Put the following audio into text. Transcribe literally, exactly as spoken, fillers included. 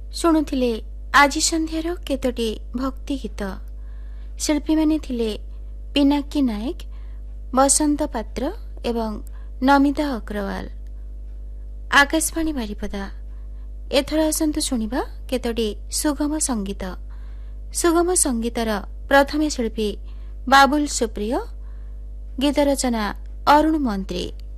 ଶୁଣୁଥିଲେ ଆଜି ସନ୍ଧ୍ୟାର କେତୋଟି ଭକ୍ତି ଗୀତ। ଶିଳ୍ପୀମାନେ ଥିଲେ ପିନାକୀ ନାୟକ, ବସନ୍ତ ପାତ୍ର ଏବଂ ନମିତା ଅଗ୍ରୱାଲ। ଆକାଶବାଣୀ ବାରିପଦା। ଏଥର ଆସନ୍ତୁ ଶୁଣିବା କେତୋଟି ସୁଗମ ସଙ୍ଗୀତ। ସୁଗମ ସଙ୍ଗୀତର ପ୍ରଥମେ ଶିଳ୍ପୀ ବାବୁଲ ସୁପ୍ରିୟ, ଗୀତ ରଚନା ଅରୁଣ ମନ୍ତ୍ରୀ।